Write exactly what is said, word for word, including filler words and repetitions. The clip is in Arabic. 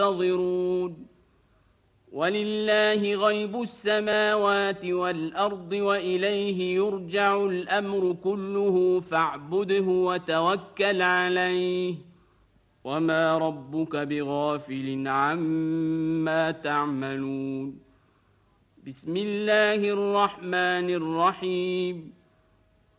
ينتظرون ولله غيب السماوات والأرض وإليه يرجع الأمر كله فاعبده وتوكل عليه وما ربك بغافل عما تعملون بسم الله الرحمن الرحيم